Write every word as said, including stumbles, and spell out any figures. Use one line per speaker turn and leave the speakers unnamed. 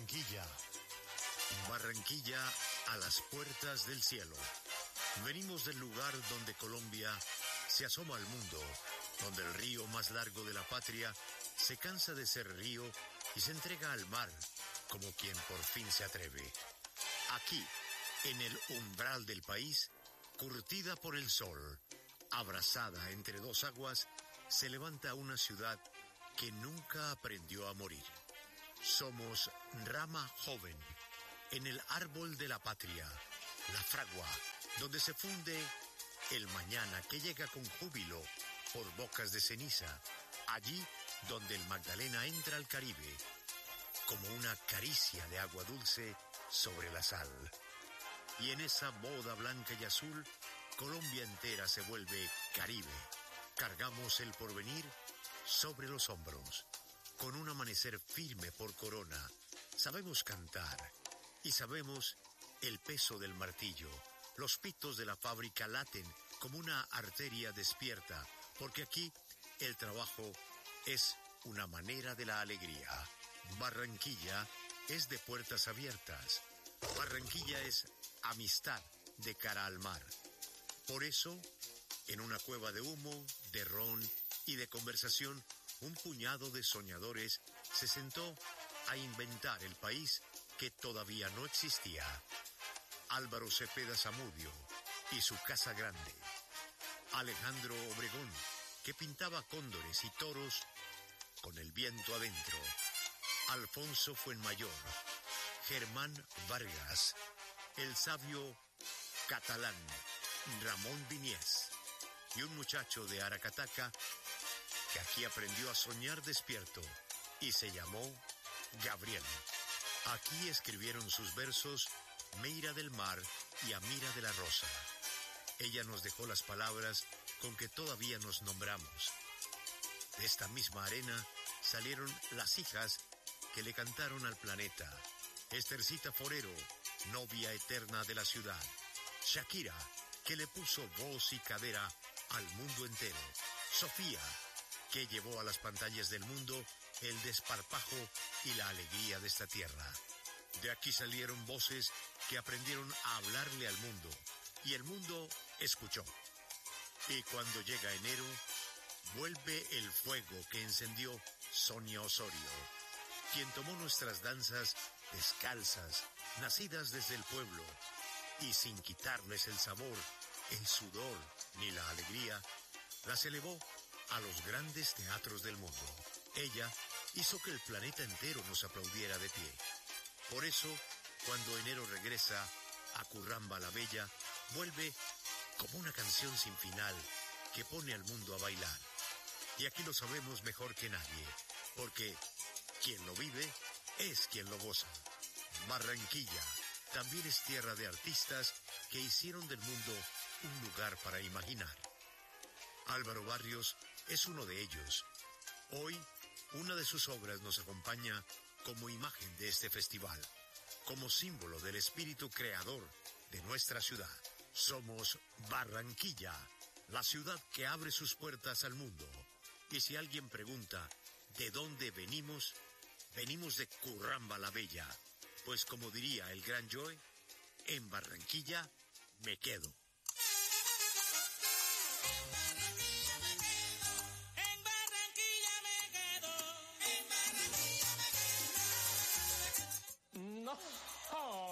Barranquilla. Barranquilla a las puertas del cielo. Venimos del lugar donde Colombia se asoma al mundo, donde el río más largo de la patria se cansa de ser río y se entrega al mar como quien por fin se atreve. Aquí, en el umbral del país, curtida por el sol, abrazada entre dos aguas, se levanta una ciudad que nunca aprendió a morir. Somos rama joven en el árbol de la patria, la fragua, donde se funde el mañana que llega con júbilo por bocas de ceniza, allí donde el Magdalena entra al Caribe, como una caricia de agua dulce sobre la sal. Y en esa boda blanca y azul, Colombia entera se vuelve Caribe. Cargamos el porvenir sobre los hombros, con un amanecer firme por corona. Sabemos cantar y sabemos el peso del martillo. Los pitos de la fábrica laten como una arteria despierta, porque aquí el trabajo es una manera de la alegría. Barranquilla es de puertas abiertas. Barranquilla es amistad de cara al mar. Por eso, en una cueva de humo, de ron y de conversación, un puñado de soñadores se sentó a inventar el país que todavía no existía. Álvaro Cepeda Zamudio y su Casa Grande. Alejandro Obregón, que pintaba cóndores y toros con el viento adentro. Alfonso Fuenmayor. Germán Vargas. El sabio catalán Ramón Viñez. Y un muchacho de Aracataca que aquí aprendió a soñar despierto y se llamó Gabriel. Aquí escribieron sus versos Meira del Mar y Amira de la Rosa. Ella nos dejó las palabras con que todavía nos nombramos. De esta misma arena salieron las hijas que le cantaron al planeta. Estercita Forero, novia eterna de la ciudad. Shakira, que le puso voz y cadera al mundo entero. Sofía, que llevó a las pantallas del mundo el desparpajo y la alegría de esta tierra. De aquí salieron voces que aprendieron a hablarle al mundo, y el mundo escuchó. Y cuando llega enero, vuelve el fuego que encendió Sonia Osorio, quien tomó nuestras danzas descalzas, nacidas desde el pueblo, y sin quitarles el sabor, el sudor ni la alegría, las elevó a los grandes teatros del mundo. Ella hizo que el planeta entero nos aplaudiera de pie. Por eso, cuando enero regresa a Curramba la Bella, vuelve como una canción sin final que pone al mundo a bailar. Y aquí lo sabemos mejor que nadie, porque quien lo vive es quien lo goza. Barranquilla también es tierra de artistas que hicieron del mundo un lugar para imaginar. Álvaro Barrios es uno de ellos. Hoy, una de sus obras nos acompaña como imagen de este festival, como símbolo del espíritu creador de nuestra ciudad. Somos Barranquilla, la ciudad que abre sus puertas al mundo. Y si alguien pregunta ¿de dónde venimos? Venimos de Curramba la Bella, pues como diría el gran Joe, en Barranquilla me quedo.
No.